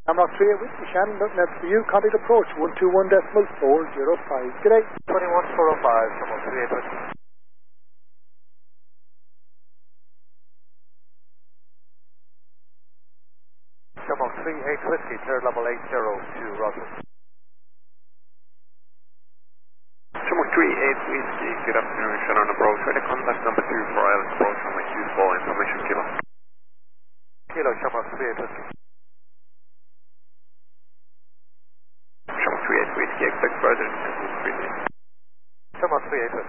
Shamrock 38 Whiskey, Shannon, looking at for you. Contact approach 121.405. G'day. 21405, Shamrock 38 Whiskey. Shamrock 38 Whiskey, third level 80 to Roger. Shamrock 38 Whiskey, good afternoon, Shannon approach. Ready contact number 2 for Island approach on my 24 information kilo. Kilo, Shamrock 38 Whiskey. Shamrock 38 Whiskey, expect further. Shamrock 38 Whiskey.